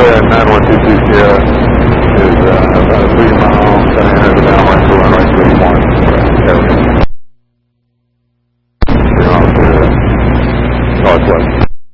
and 9122 Sierra is about a 3 mile, kind of enters the downwind to runway 31. Northwest.